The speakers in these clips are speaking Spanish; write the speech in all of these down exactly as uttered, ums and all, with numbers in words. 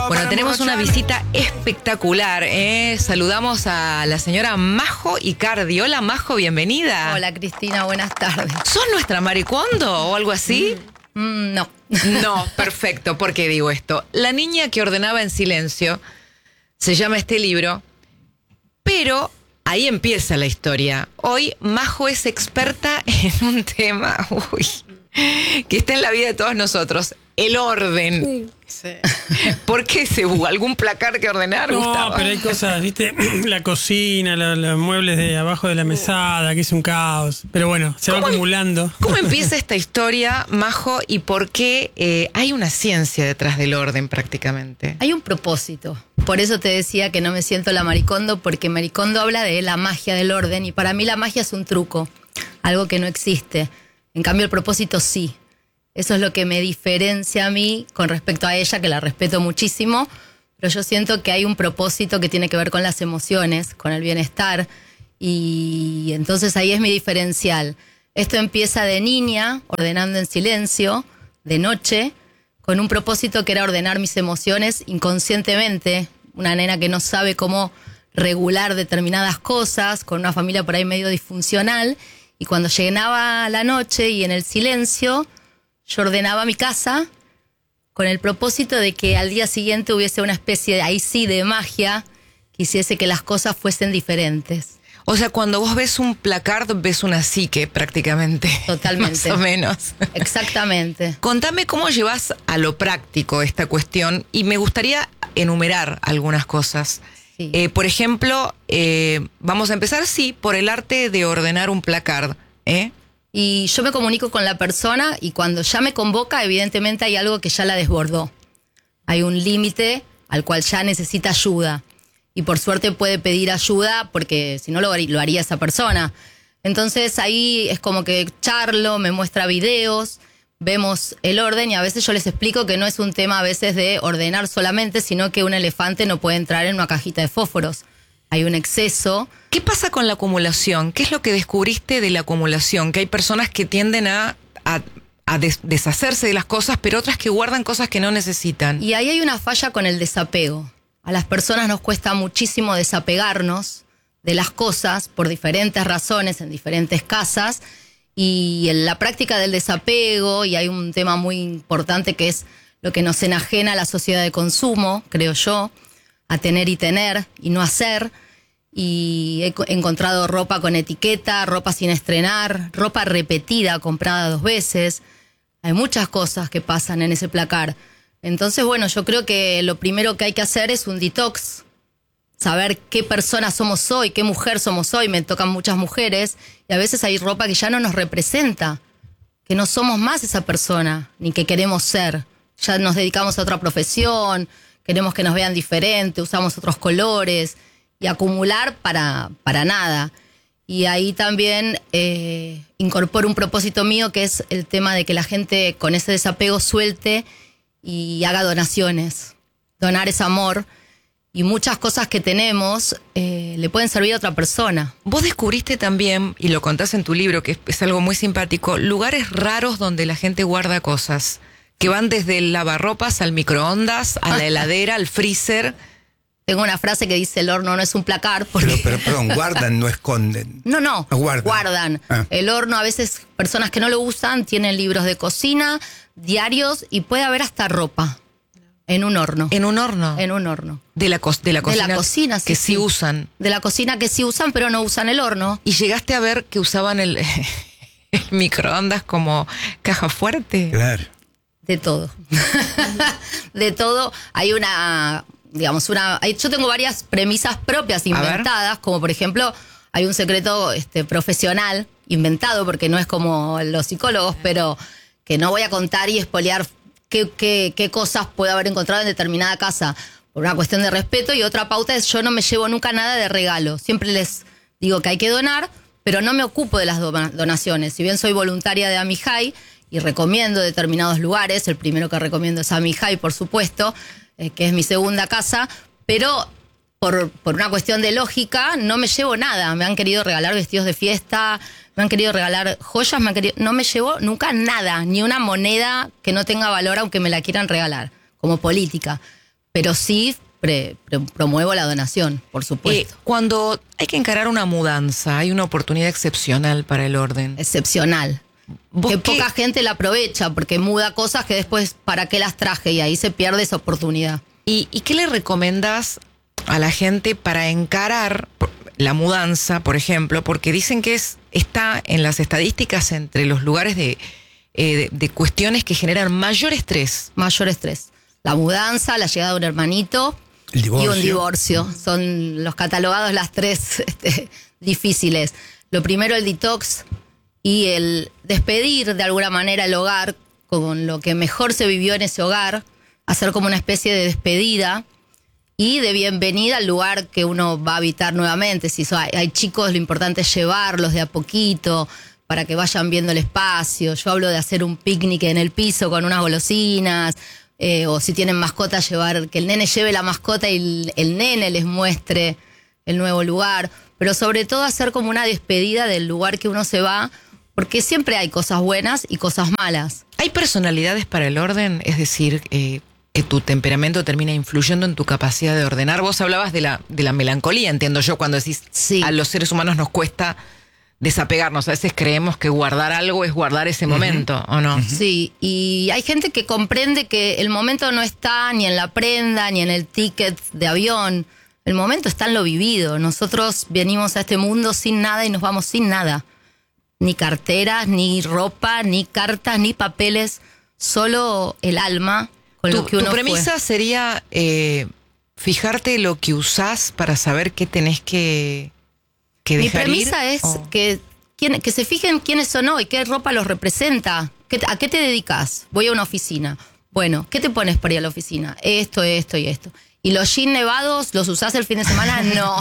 Bueno, tenemos una visita espectacular, ¿eh? Saludamos a la señora Majo Icardi. Hola, Majo, bienvenida. Hola, Cristina, buenas tardes. ¿Sos nuestra maricondo o algo así? Mm, mm, no. No, perfecto. ¿Por qué digo esto? La niña que ordenaba en silencio, se llama este libro, pero ahí empieza la historia. Hoy Majo es experta en un tema, uy, que está en la vida de todos nosotros, el orden. Sí. ¿Por qué se hubo algún placar que ordenar, No, Gustavo? pero hay cosas, ¿viste? La cocina, la- los muebles de abajo de la mesada, que es un caos. Pero bueno, se va ¿Cómo em- acumulando. ¿Cómo empieza esta historia, Majo, y por qué eh, hay una ciencia detrás del orden prácticamente? Hay un propósito. Por eso te decía que no me siento la maricondo, porque maricondo habla de la magia del orden y para mí la magia es un truco, algo que no existe. En cambio el propósito sí. Eso es lo que me diferencia a mí con respecto a ella, que la respeto muchísimo, pero yo siento que hay un propósito que tiene que ver con las emociones, con el bienestar, y entonces ahí es mi diferencial. Esto empieza de niña, ordenando en silencio, de noche, con un propósito que era ordenar mis emociones inconscientemente, una nena que no sabe cómo regular determinadas cosas, con una familia por ahí medio disfuncional, y cuando llegaba la noche y en el silencio, yo ordenaba mi casa con el propósito de que al día siguiente hubiese una especie de, ahí sí, de magia, que hiciese que las cosas fuesen diferentes. O sea, cuando vos ves un placard, ves una psique prácticamente. Totalmente. Más o menos. Exactamente. Contame cómo llevas a lo práctico esta cuestión y me gustaría enumerar algunas cosas. Sí. Eh, por ejemplo, eh, vamos a empezar, sí, por el arte de ordenar un placard, ¿eh? Y yo me comunico con la persona y cuando ya me convoca, evidentemente hay algo que ya la desbordó. Hay un límite al cual ya necesita ayuda. Y por suerte puede pedir ayuda porque si no lo, haría- lo haría esa persona. Entonces ahí es como que charlo, me muestra videos, vemos el orden y a veces yo les explico que no es un tema a veces de ordenar solamente, sino que un elefante no puede entrar en una cajita de fósforos. Hay un exceso. ¿Qué pasa con la acumulación? ¿Qué es lo que descubriste de la acumulación? Que hay personas que tienden a, a, a des- deshacerse de las cosas, pero otras que guardan cosas que no necesitan. Y ahí hay una falla con el desapego. A las personas nos cuesta muchísimo desapegarnos de las cosas por diferentes razones, en diferentes casas. Y en la práctica del desapego, y hay un tema muy importante que es lo que nos enajena a la sociedad de consumo, creo yo, a tener y tener y no hacer. Y he co- encontrado ropa con etiqueta, ropa sin estrenar, ropa repetida, comprada dos veces. Hay muchas cosas que pasan en ese placar. Entonces, bueno, yo creo que lo primero que hay que hacer es un detox. Saber qué persona somos hoy, qué mujer somos hoy. Me tocan muchas mujeres y a veces hay ropa que ya no nos representa, que no somos más esa persona, ni que queremos ser. Ya nos dedicamos a otra profesión, queremos que nos vean diferente, usamos otros colores y acumular para, para nada. Y ahí también eh, incorporo un propósito mío que es el tema de que la gente con ese desapego suelte y haga donaciones. Donar es amor y muchas cosas que tenemos eh, le pueden servir a otra persona. Vos descubriste también, y lo contás en tu libro, que es, es algo muy simpático, lugares raros donde la gente guarda cosas, que van desde el lavarropas al microondas, a la heladera, al freezer. Tengo una frase que dice: el horno no es un placar. Porque... Pero, pero, perdón, guardan, no esconden. No, no, Ah, guardan. guardan. Ah. El horno, a veces personas que no lo usan tienen libros de cocina, diarios y puede haber hasta ropa en un horno. En un horno. En un horno. De la, co- de la De cocina. la cocina, sí, Que sí, sí. usan. De la cocina que sí usan, pero no usan el horno. Y llegaste a ver que usaban el, el microondas como caja fuerte. Claro. De todo. De todo. Hay una, digamos, una. hay- yo tengo varias premisas propias inventadas, como por ejemplo, hay un secreto este, profesional inventado, porque no es como los psicólogos, pero que no voy a contar y espolear qué, qué, qué cosas puedo haber encontrado en determinada casa, por una cuestión de respeto. Y otra pauta es: yo no me llevo nunca nada de regalo. Siempre les digo que hay que donar, pero no me ocupo de las do- donaciones. Si bien soy voluntaria de Amijay y recomiendo determinados lugares, el primero que recomiendo es Amijay, por supuesto, eh, que es mi segunda casa, pero por, por una cuestión de lógica no me llevo nada. Me han querido regalar vestidos de fiesta, me han querido regalar joyas, me han querido, no me llevo nunca nada, ni una moneda que no tenga valor aunque me la quieran regalar, como política. pero sí pre, pre, promuevo la donación, por supuesto. Eh, cuando hay que encarar una mudanza, hay una oportunidad excepcional para el orden. Excepcional. ¿Vos Que qué- poca gente la aprovecha porque muda cosas que después, ¿para qué las traje? Y ahí se pierde esa oportunidad. ¿Y, y qué le recomendás a la gente para encarar la mudanza, por ejemplo? Porque dicen que es está en las estadísticas entre los lugares de, eh, de, de cuestiones que generan mayor estrés. Mayor estrés. La mudanza, la llegada de un hermanito El divorcio. y un divorcio. Son los catalogados las tres este, difíciles. Lo primero, el detox y el despedir de alguna manera el hogar con lo que mejor se vivió en ese hogar, hacer como una especie de despedida y de bienvenida al lugar que uno va a habitar nuevamente. Si so- hay, hay chicos, lo importante es llevarlos de a poquito para que vayan viendo el espacio. Yo hablo de hacer un picnic en el piso con unas golosinas, eh, o si tienen mascota, llevar, que el nene lleve la mascota y el, el nene les muestre el nuevo lugar. Pero sobre todo hacer como una despedida del lugar que uno se va, porque siempre hay cosas buenas y cosas malas. ¿Hay personalidades para el orden? Es decir, eh, que tu temperamento termina influyendo en tu capacidad de ordenar. Vos hablabas de la, de la melancolía, entiendo yo, cuando decís Sí. a los seres humanos nos cuesta desapegarnos. A veces creemos que guardar algo es guardar ese momento, ¿o no? Sí, y hay gente que comprende que el momento no está ni en la prenda, ni en el ticket de avión. El momento está en lo vivido. Nosotros venimos a este mundo sin nada y nos vamos sin nada. Ni carteras, ni ropa, ni cartas, ni papeles. Solo el alma con Tu, lo que uno tu premisa fue. sería eh, fijarte lo que usás para saber qué tenés que, que Mi dejar premisa ir, es o- que, quién- que se fijen quiénes son hoy, qué ropa los representa, qué- a qué te dedicas. Voy a una oficina. Bueno, ¿qué te pones para ir a la oficina? Esto, esto y esto. ¿Y los jeans nevados los usás el fin de semana? No.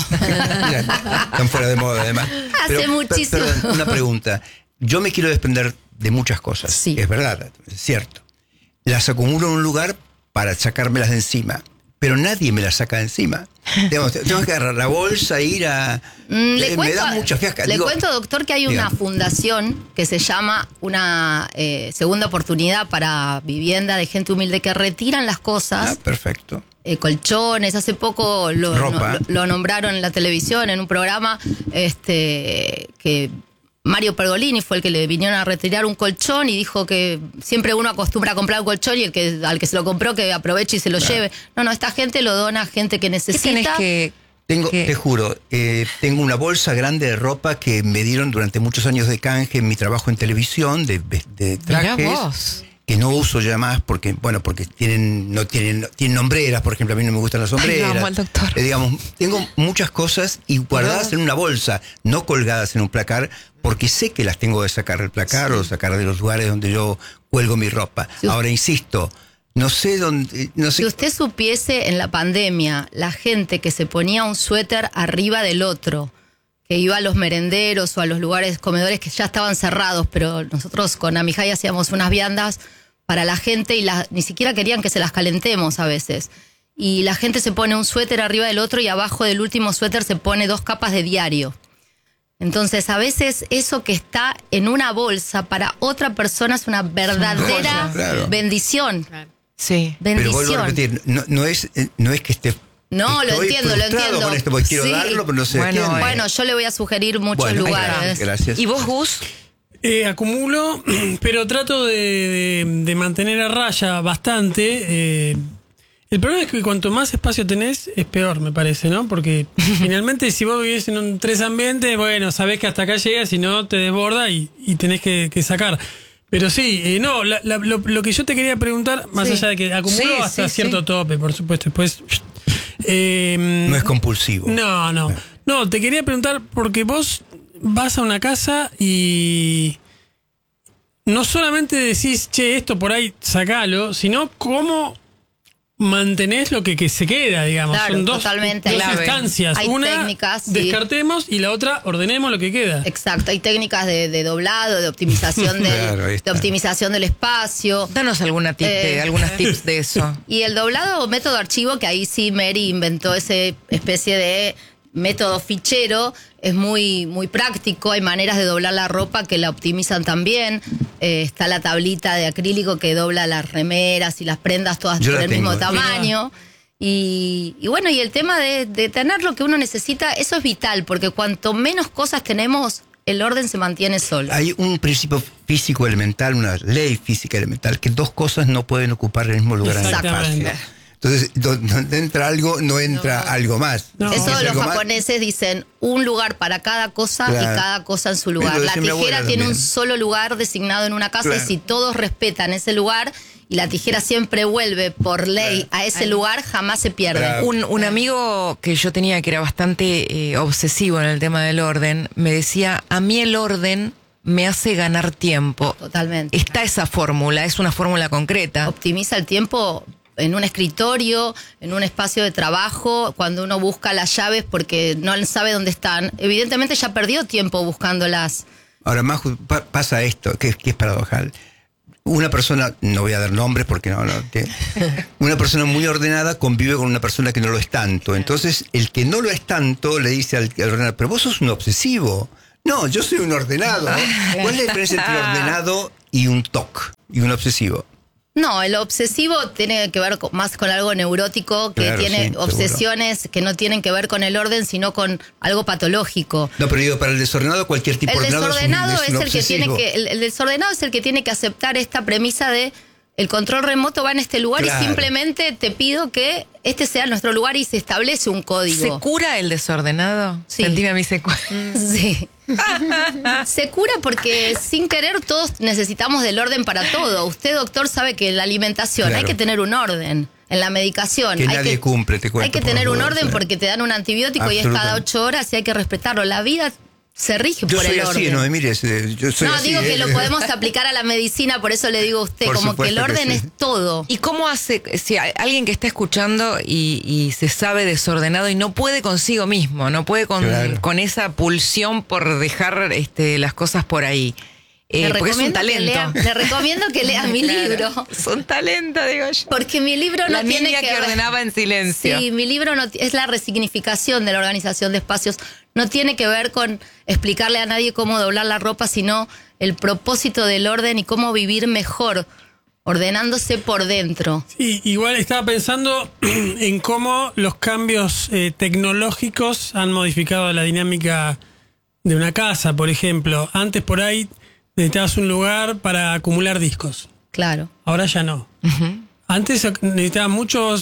Están fuera de moda, además. Hace muchísimo. Perdón, una pregunta. Yo me quiero desprender de muchas cosas. Sí. Es verdad, es cierto. Las acumulo en un lugar para sacármelas de encima. Pero nadie me las saca de encima. Digamos, tengo que agarrar la bolsa, ir a... Mm, le eh, cuento, me da mucha fiasca. Le Digo, cuento, doctor, que hay una diga. fundación que se llama una eh, segunda oportunidad para vivienda de gente humilde que retiran las Ah, cosas, perfecto. eh, colchones. Hace poco lo, Ropa. no- lo nombraron en la televisión en un programa este que Mario Pergolini fue el que le vinieron a retirar un colchón y dijo que siempre uno acostumbra a comprar un colchón y el que al que se lo compró que aproveche y se lo lleve. No, no, esta gente lo dona a gente que ¿Qué necesita. tenés que...? Tengo, que- te juro, eh, tengo una bolsa grande de ropa que me dieron durante muchos años de canje en mi trabajo en televisión, de, de Mirá trajes, vos. que no uso ya más porque, bueno, porque tienen, no tienen, tienen hombreras, por ejemplo, a mí no me gustan las hombreras. amo al doctor. Eh, digamos, tengo muchas cosas y guardadas en una bolsa, no colgadas en un placar, porque sé que las tengo de sacar del placar o sacar de los lugares donde yo cuelgo mi ropa. Sí. Ahora, insisto, no sé dónde, no sé. Si usted supiese en la pandemia la gente que se ponía un suéter arriba del otro, que iba a los merenderos o a los lugares comedores que ya estaban cerrados, pero nosotros con Amijay hacíamos unas viandas para la gente y la, ni siquiera querían que se las calentemos a veces. Y la gente se pone un suéter arriba del otro y abajo del último suéter se pone dos capas de diario. Entonces, a veces eso que está en una bolsa para otra persona es una verdadera Claro. bendición. Sí. Pero vuelvo a Bendición. repetir, no, no es, eh, no es que esté. No, lo estoy entiendo, lo frustrado entiendo. con esto porque quiero Sí. darlo, pero no sé Bueno, quién. eh. Bueno, yo le voy a sugerir muchos Bueno, ahí está. lugares. Gracias. ¿Y vos, Gus? Eh, acumulo, pero trato de, de- de mantener a raya bastante. eh, el problema es que cuanto más espacio tenés, es peor, me parece, ¿no? Porque finalmente si vos vivís en un tres ambiente, bueno, sabés que hasta acá llegas, si no te desborda y, y tenés que, que sacar. Pero sí, eh, no, la- la- lo, lo que yo te quería preguntar, más Sí. allá de que acumulo Sí, hasta sí, cierto sí. tope, por supuesto, después... eh, No es compulsivo. no, no. No, te quería preguntar porque vos vas a una casa y no solamente decís, che, esto por ahí sacalo, sino cómo mantenés lo que, que se queda, digamos. Claro, Son dos, totalmente. dos Clave. instancias. Hay Una, técnicas, sí. descartemos y la otra, ordenemos lo que queda. Exacto, hay técnicas de, de doblado, de optimización del, Claro, ahí está. de optimización del espacio. Danos alguna tip de, Eh. algunas tips de eso. Y el doblado método archivo, que ahí sí Mary inventó ese especie de método fichero, es muy, muy práctico. Hay maneras de doblar la ropa que la optimizan también. Eh, está la tablita de acrílico que dobla las remeras y las prendas todas Yo por la el mismo tengo, ¿eh? tamaño. Y, y bueno, y el tema de, de tener lo que uno necesita, eso es vital, porque cuanto menos cosas tenemos, el orden se mantiene solo. Hay un principio físico elemental, una ley física elemental, que dos cosas no pueden ocupar el mismo lugar en el espacio. Entonces, donde entra algo, no entra no. algo más. No. Eso los japoneses más, dicen, un lugar para cada cosa, claro, y cada cosa en su lugar. La tijera tiene un solo lugar designado en una casa, claro, y si todos respetan ese lugar y la tijera siempre vuelve por ley, claro, a ese Ay. lugar, jamás se pierde. Claro. Un, un amigo que yo tenía que era bastante eh, obsesivo en el tema del orden, me decía, a mí el orden me hace ganar tiempo. Totalmente. Está esa fórmula, es una fórmula concreta. Optimiza el tiempo en un escritorio, en un espacio de trabajo, cuando uno busca las llaves porque no sabe dónde están. Evidentemente ya perdió tiempo buscándolas. Ahora, Maju, pa- pasa esto, que, que es paradojal. Una persona, no voy a dar nombres porque no, no, que, una persona muy ordenada convive con una persona que no lo es tanto. Entonces, el que no lo es tanto le dice al, al ordenado, pero vos sos un obsesivo. No, yo soy un ordenado. ¿Cuál es la diferencia entre un ordenado y un T O C, y un obsesivo? No, el obsesivo tiene que ver con, más con algo neurótico, que claro, tiene sí, obsesiones seguro. Que no tienen que ver con el orden, sino con algo patológico. No, pero digo, para el desordenado, cualquier tipo de ordenado desordenado es, un, es, un es el que tiene que el, el desordenado es el que tiene que aceptar esta premisa de el control remoto va en este lugar, claro, y simplemente te pido que este sea nuestro lugar y se establece un código. ¿Se cura el desordenado? Sí. Sentime a mí se cura. Sí. Se cura porque sin querer todos necesitamos del orden para todo. Usted, doctor, sabe que en la alimentación, claro, hay que tener un orden. En la medicación que hay nadie que, cumple, te cuento, hay que tener favor, un orden, sí, porque te dan un antibiótico y es cada ocho horas y hay que respetarlo. La vida se rige yo por el así, orden. Yo soy así, no, mire, yo soy No, así, digo eh, que lo podemos aplicar a la medicina, por eso le digo a usted, por como que el orden que sí. es todo. ¿Y cómo hace, si hay alguien que está escuchando y, y se sabe desordenado y no puede consigo mismo, no puede con, claro, con esa pulsión por dejar este, las cosas por ahí? Eh, le porque es un talento. Lea, le recomiendo que lea mi claro, libro. Es un talento, digo yo. Porque mi libro no la tiene niña que, que ver, ordenaba en silencio. Sí, mi libro no, es la resignificación de la organización de espacios. No tiene que ver con explicarle a nadie cómo doblar la ropa, sino el propósito del orden y cómo vivir mejor, ordenándose por dentro. Sí, igual estaba pensando en cómo los cambios eh, tecnológicos han modificado la dinámica de una casa, por ejemplo. Antes por ahí necesitabas un lugar para acumular discos. Claro. Ahora ya no. Uh-huh. Antes necesitabas muchos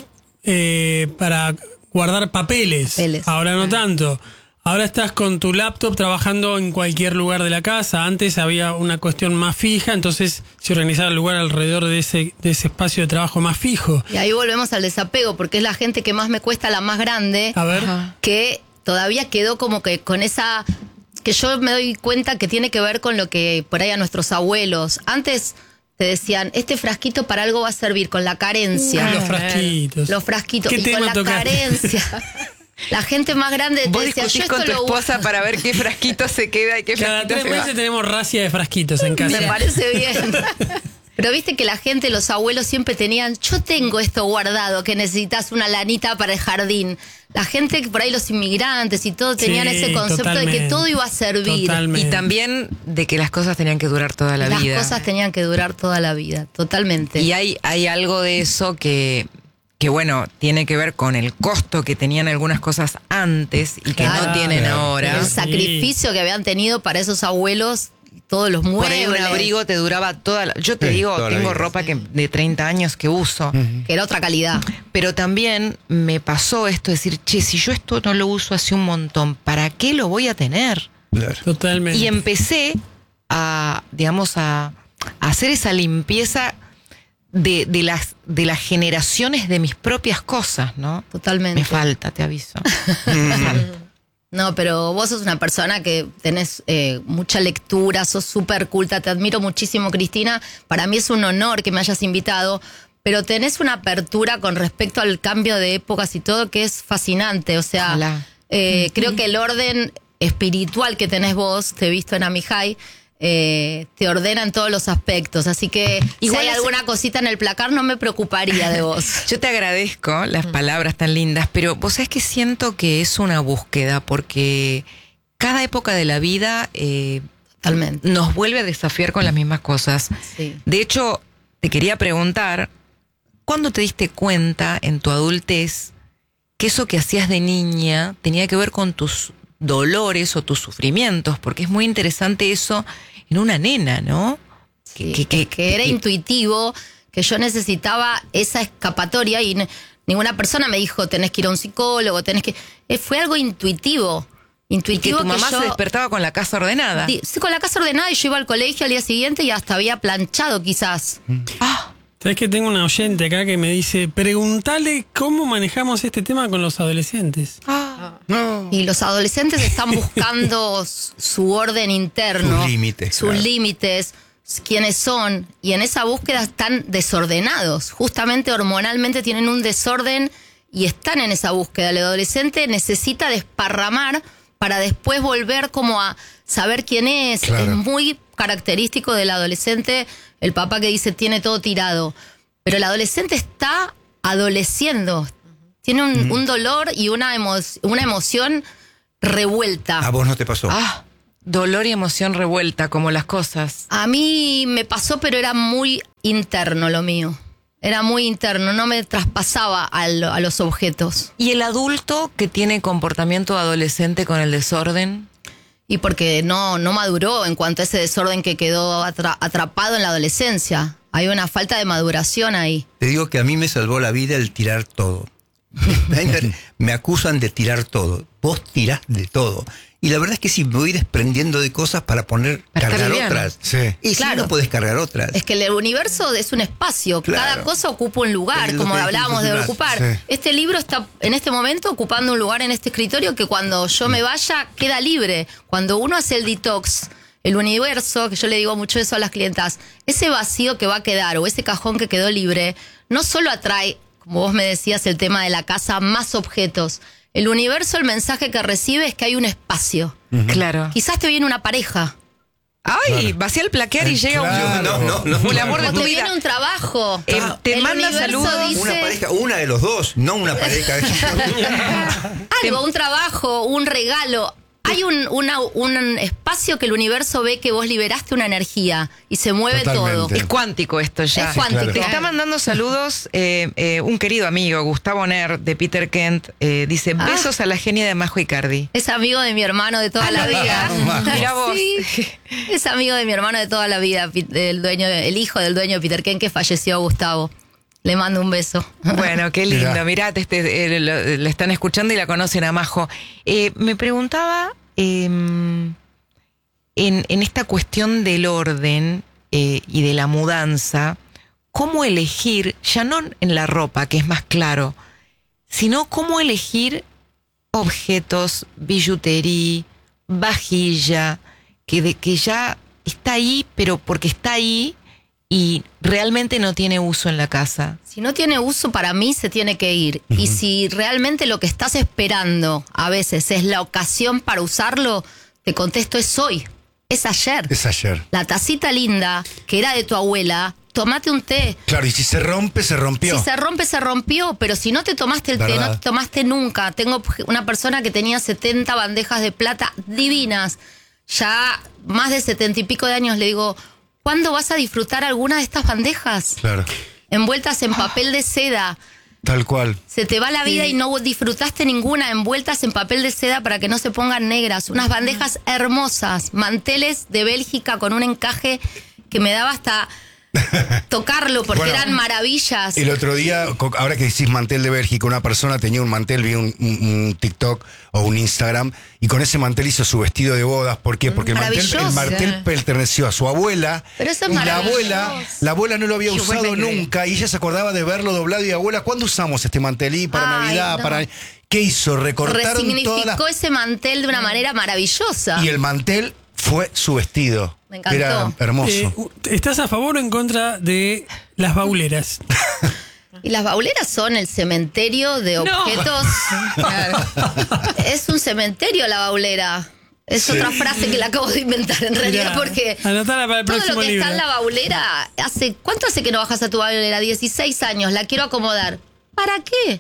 eh, para guardar papeles. papeles. Ahora no tanto. Ahora estás con tu laptop trabajando en cualquier lugar de la casa. Antes había una cuestión más fija, entonces se organizaba el lugar alrededor de ese, de ese espacio de trabajo más fijo. Y ahí volvemos al desapego, porque es la gente que más me cuesta, la más grande, a ver, que todavía quedó como que con esa... que yo me doy cuenta que tiene que ver con lo que por ahí a nuestros abuelos. Antes te decían, este frasquito para algo va a servir, con la carencia. Ah, los frasquitos. Los frasquitos. ¿Qué y tema con la tocaste? Carencia. La gente más grande te Vos decía, discutís yo con tu esto esposa lo... para ver qué frasquito se queda y qué Cada frasquito tres se meses va. tenemos racia de frasquitos en casa. Me parece bien. Pero viste que la gente, los abuelos siempre tenían, yo tengo esto guardado, que necesitas una lanita para el jardín. La gente, por ahí los inmigrantes y todo, tenían sí, ese concepto totalmente. de que todo iba a servir. Totalmente. Y también de que las cosas tenían que durar toda la Las vida. Las cosas tenían que durar toda la vida, totalmente. Y hay, hay algo de eso que, que, bueno, tiene que ver con el costo que tenían algunas cosas antes y que Claro. no tienen Claro. ahora. El Sí. sacrificio que habían tenido para esos abuelos, todos los Por ahí muebles. un abrigo te duraba toda la... Yo te Sí, digo, toda la tengo vida. ropa que de treinta años que uso. Uh-huh. Que era otra calidad. Pero también me pasó esto de decir, che, si yo esto no lo uso hace un montón, ¿para qué lo voy a tener? Claro. Totalmente. Y empecé a, digamos, a, a hacer esa limpieza de, de, las, de las generaciones de mis propias cosas, ¿no? Totalmente. Me falta, te aviso. No, pero vos sos una persona que tenés eh, mucha lectura, sos súper culta, te admiro muchísimo, Cristina. Para mí es un honor que me hayas invitado, pero tenés una apertura con respecto al cambio de épocas y todo que es fascinante. O sea, eh, creo que el orden espiritual que tenés vos, te he visto en Amihai, eh, te ordena en todos los aspectos. Así que Igual si hay es- alguna cosita en el placar, no me preocuparía de vos. Yo te agradezco las palabras tan lindas, pero vos sabés que siento que es una búsqueda, porque cada época de la vida eh, Totalmente. nos vuelve a desafiar con las mismas cosas. Sí. De hecho, te quería preguntar, ¿cuándo te diste cuenta en tu adultez que eso que hacías de niña tenía que ver con tus dolores o tus sufrimientos? Porque es muy interesante eso en una nena, ¿no? Sí, que, que, que era que, intuitivo, que yo necesitaba esa escapatoria y n- ninguna persona me dijo, tenés que ir a un psicólogo, tenés que... Eh, fue algo intuitivo. Intuitivo. Y que tu mamá que yo, se despertaba con la casa ordenada. Sí, con la casa ordenada, y yo iba al colegio al día siguiente y hasta había planchado quizás. Mm. Ah. ¿Sabes que tengo una oyente acá que me dice, pregúntale cómo manejamos este tema con los adolescentes? Ah. No. Y los adolescentes están buscando su orden interno. Sus límites. Sus claro. límites, quiénes son. Y en esa búsqueda están desordenados. Justamente hormonalmente tienen un desorden y están en esa búsqueda. El adolescente necesita desparramar para después volver como a saber quién es. Claro. Es muy característico del adolescente el papá que dice tiene todo tirado. Pero el adolescente está adoleciendo. Tiene un, mm. un dolor y una, emo- una emoción revuelta. ¿A vos no te pasó? Ah, dolor y emoción revuelta, como las cosas. A mí me pasó, pero era muy interno lo mío. Era muy interno, no me traspasaba a, lo, a los objetos. ¿Y el adulto que tiene comportamiento adolescente con el desorden? Y porque no, no maduró en cuanto a ese desorden que quedó atra- atrapado en la adolescencia. Hay una falta de maduración ahí. Te digo que a mí me salvó la vida el tirar todo. Me acusan de tirar todo. Vos tirás de todo. Y la verdad es que sí, me voy desprendiendo de cosas para poner, para cargar otras. Sí. Y claro. si no podés cargar otras. Es que el universo es un espacio. Claro. Cada cosa ocupa un lugar, Es como que hablábamos de ocupar. Sí. Este libro está en este momento ocupando un lugar en este escritorio que cuando yo me vaya queda libre. Cuando uno hace el detox, el universo, que yo le digo mucho eso a las clientas, ese vacío que va a quedar o ese cajón que quedó libre, no solo atrae, como vos me decías, el tema de la casa, más objetos. El universo, el mensaje que recibe es que hay un espacio. Uh-huh. Claro. Quizás te viene una pareja. Ay, claro. vacía el plaquear y Eh, llega claro. un, No, no, no, un no, amor de O tu te vida. viene un trabajo. Eh, te El manda universo saludos. dice- Una pareja, una de los dos, no una pareja. Algo, un trabajo, un regalo. Hay un, una, un espacio que el universo ve que vos liberaste una energía y se mueve Totalmente. todo. Es cuántico esto ya. Es cuántico. claro. Te está mandando saludos eh, eh, un querido amigo, Gustavo Ner, de Peter Kent. Eh, dice, Ah. besos a la genia de Majo Icardi. Es amigo de mi hermano de toda la vida. Mirá vos. Sí, es amigo de mi hermano de toda la vida, el dueño, el hijo del dueño de Peter Kent que falleció, Gustavo. Le mando un beso. Bueno, qué lindo. Mirá. Mirá, te, te- eh, lo- le están escuchando y la conocen a Majo. Eh, me preguntaba, eh, en, en esta cuestión del orden eh, y de la mudanza, ¿cómo elegir, ya no en la ropa, que es más claro, sino cómo elegir objetos, billutería, vajilla, que, de, que ya está ahí, pero porque está ahí y realmente no tiene uso en la casa? Si no tiene uso, para mí se tiene que ir. Uh-huh. Y si realmente lo que estás esperando a veces es la ocasión para usarlo, te contesto, es hoy, es ayer. Es ayer. La tacita linda, que era de tu abuela, tomate un té. Claro, y si se rompe, se rompió. Si se rompe, se rompió, pero si no te tomaste el té, ¿verdad? no te tomaste nunca. Tengo una persona que tenía setenta bandejas de plata divinas, ya más de setenta y pico de años, le digo, ¿cuándo vas a disfrutar alguna de estas bandejas? Claro. Envueltas en papel de seda. Tal cual. Se te va la vida y no disfrutaste ninguna, envueltas en papel de seda para que no se pongan negras. Unas bandejas hermosas, manteles de Bélgica con un encaje que me daba hasta tocarlo porque Bueno, eran maravillas. El otro día, co- ahora que decís mantel de Bélgica, una persona tenía un mantel, vi un, un- un TikTok o un Instagram, y con ese mantel hizo su vestido de bodas. ¿Por qué? Porque el mantel, el Maravilloso. mantel perteneció a su abuela. Pero eso es y la maravilloso. abuela, la abuela no lo había Qué buena usado idea. nunca, y ella se acordaba de verlo doblado. Y abuela, ¿cuándo usamos este mantel? Y para Ay, Navidad, no. para. ¿Qué hizo? Recortaron Resignificó todas las. ese mantel de una manera maravillosa. Y el mantel fue su vestido. Me encantó. Era hermoso. Eh, ¿Estás a favor o en contra de las bauleras? Y las bauleras son el cementerio de No. objetos. Claro. Es un cementerio la baulera. Es Sí. otra frase que la acabo de inventar en realidad, Mirá, porque anotala para el todo próximo lo que libro. está en la baulera, hace ¿cuánto hace que no bajas a tu baulera? dieciséis años, la quiero acomodar. ¿Para qué?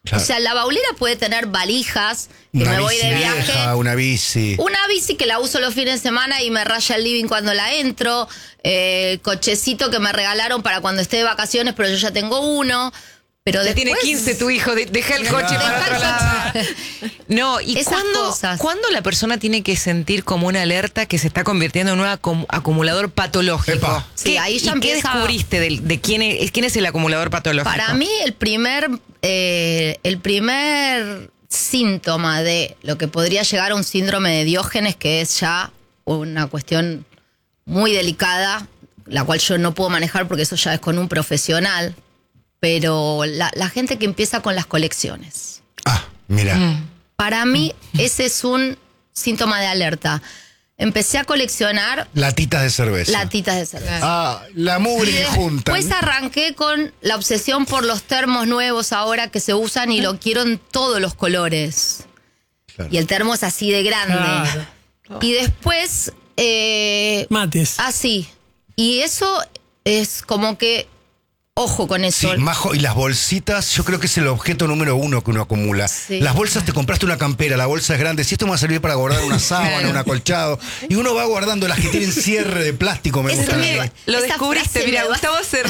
Claro. O sea, la baulera puede tener valijas, que Una me voy bici de viaje. vieja, una bici. Una bici que la uso los fines de semana y me raya el living cuando la entro. Eh, cochecito que me regalaron para cuando esté de vacaciones, pero yo ya tengo uno. Pero Ya después, tiene quince tu hijo, de- deja el coche Deja para el otro lado. coche. No, ¿y Esas cuándo, cosas. cuándo la persona tiene que sentir como una alerta que se está convirtiendo en un acum- acumulador patológico? Epa. Sí, ¿Qué- ahí ya ¿y qué empieza- descubriste de, de quién, es, quién es el acumulador patológico? Para mí el primer, eh, el primer síntoma de lo que podría llegar a un síndrome de Diógenes, que es ya una cuestión muy delicada, la cual yo no puedo manejar porque eso ya es con un profesional, pero la, la gente que empieza con las colecciones. Ah, mira. Mm. Para mí ese es un síntoma de alerta. Empecé a coleccionar Latitas de cerveza. latitas de cerveza. Ah, la mugre que juntan. Después arranqué con la obsesión por los termos nuevos ahora que se usan y lo quiero en todos los colores. Claro. Y el termo es así de grande. Claro. Y después, eh, Mates. así. Y eso es como que, ojo con Sí, eso. Majo, y las bolsitas, yo creo que es el objeto número uno que uno acumula. Sí. Las bolsas, te compraste una campera, la bolsa es grande, si esto me va a servir para guardar una sábana, Claro. un acolchado, y uno va guardando las que tienen cierre de plástico, me Esa gustan. me- a mí. Lo esa descubriste, frase mira, me va- Gustavo se